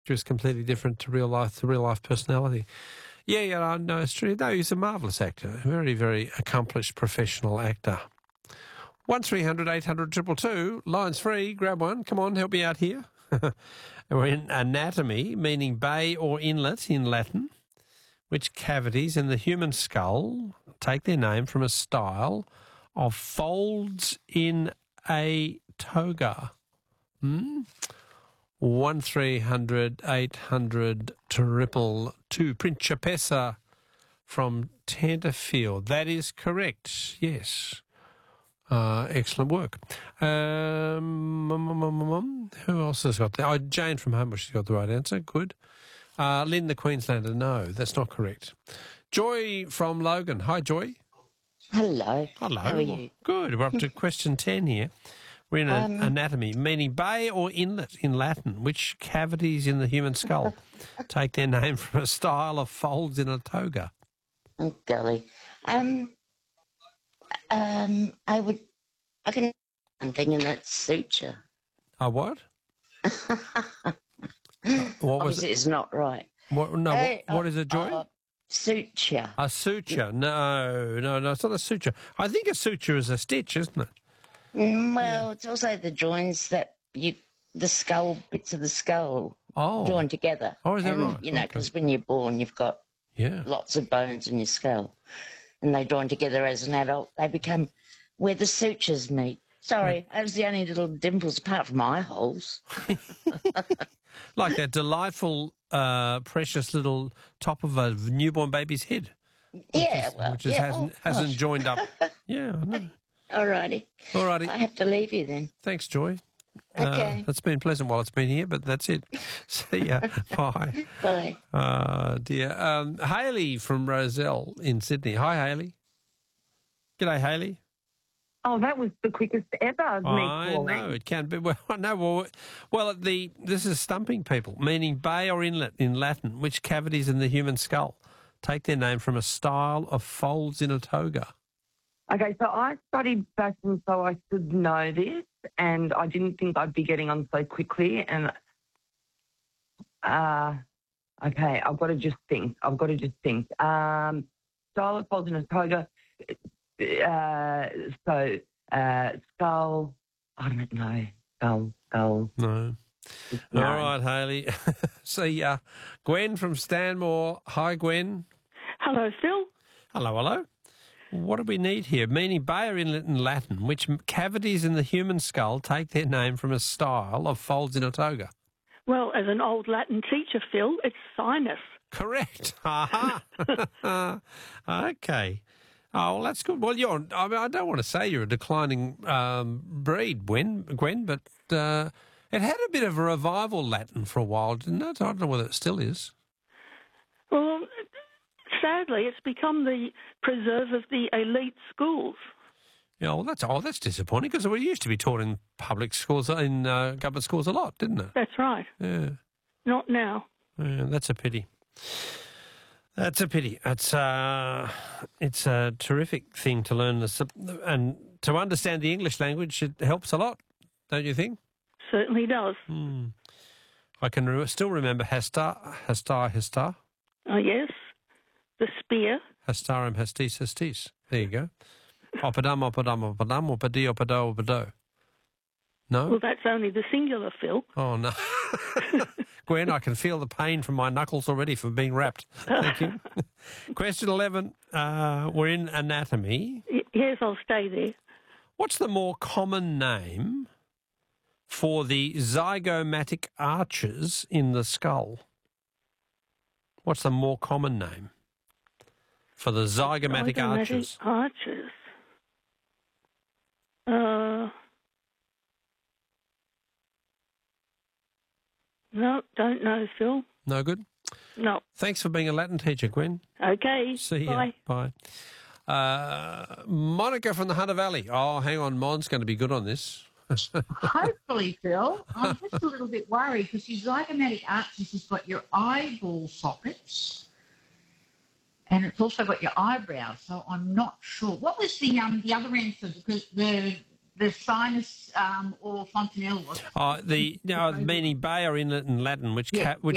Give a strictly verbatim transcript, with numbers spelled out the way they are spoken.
He was completely different to real life, to real life personality. Yeah, yeah, no, it's true. No, he's a marvellous actor, a very, very accomplished professional actor. One three hundred eight hundred two two two, lines free, grab one. Come on, help me out here. We're in anatomy, meaning bay or inlet in Latin. Which cavities in the human skull take their name from a style of folds in a toga? Hmm? One three hundred eight hundred triple two. Principessa from Tenterfield. That is correct. Yes. Uh, excellent work. Um, um, um, um, um, who else has got that? Oh, Jane from Homebush has got the right answer. Good. Uh, Lynn the Queenslander. No, that's not correct. Joy from Logan. Hi, Joy. Hello. Hello. How are you? Good. We're up to question ten here. We're in a, um, anatomy, meaning bay or inlet in Latin. Which cavities in the human skull take their name from a style of folds in a toga? Oh, golly. Um, um, I would, I can, I'm thinking that's suture. A what? uh, what was Obviously, it? it's not right. What, no, Uh, what, what is it, Joy? Uh, suture. A suture. No, no, no, it's not a suture. I think a suture is a stitch, isn't it? Mm, well, Yeah. it's also the joints that you, the skull, bits of the skull Oh. joined together. Oh, is that and, right? You know, Okay. because when you're born, you've got Yeah. lots of bones in your skull. And they join together as an adult. They become where the sutures meet. Sorry, that was the only little dimples apart from eye holes. Like that delightful, uh, precious little top of a newborn baby's head. Yeah, Which, is, well, which is, yeah, hasn't, oh, hasn't gosh. joined up. Yeah, I know. All righty. All righty. I have to leave you then. Thanks, Joy. Okay. Uh, it's been pleasant while it's been here, but that's it. See ya. Bye. Bye. Uh, dear. Um, Hayley from Roselle in Sydney. Hi, Hayley. G'day, Hayley. Oh, that was the quickest ever. Me I calling. know it can be. Well, no, well, well, the this is stumping people, meaning bay or inlet in Latin. Which cavities in the human skull take their name from a style of folds in a toga? Okay, so I studied fashion, so I should know this, and I didn't think I'd be getting on so quickly. And uh, okay, I've got to just think. I've got to just think. Um, style of folds in a toga. Uh, so uh, skull. I don't know. Skull. Skull. No. No. All right, Hayley. See ya. Gwen from Stanmore. Hi, Gwen. Hello, Phil. Hello, hello. What do we need here? Meaning bay or inlet in Latin, which cavities in the human skull take their name from a style of folds in a toga? Well, as an old Latin teacher, Phil, it's sinus. Correct. Aha. Okay. Oh, well, that's good. Well, you're, I mean, I don't want to say you're a declining um, breed, Gwen, Gwen, but uh, it had a bit of a revival Latin for a while, didn't it? I don't know whether it still is. Well, sadly, it's become the preserve of the elite schools. Yeah, well, that's oh, that's disappointing because we used to be taught in public schools, in uh, government schools a lot, didn't it? That's right. Yeah. Not now. Yeah, that's a pity. That's a pity. It's uh, it's a terrific thing to learn this, and to understand the English language. It helps a lot, don't you think? Certainly does. Hmm. I can re- still remember Hastar, Hastar, Hastar, Oh, yes. The spear. Hastarum, Hastis, Hastis. There you go. Opadum, opadum, opadum, opadi, opado, opado. No? Well, that's only the singular, Phil. Oh, no. Gwen, I can feel the pain from my knuckles already from being wrapped. Thank you. Question eleven. Uh, we're in anatomy. Y- yes, I'll stay there. What's the more common name for the zygomatic arches in the skull? What's the more common name for the zygomatic, Zygomatic arches? Arches. Uh, no, don't know, Phil. No good? No. Thanks for being a Latin teacher, Gwen. Okay. See Bye. ya. Bye. Uh, Monica from the Hunter Valley. Oh, hang on. Mon's going to be good on this. Hopefully, Phil. I'm just a little bit worried because your zygomatic arches has got your eyeball sockets and it's also got your eyebrows, so I'm not sure. What was the um the other answer? Because the the sinus um, or fontanelle was Uh, the no, meaning bay or inlet in Latin, which Yeah, ca- which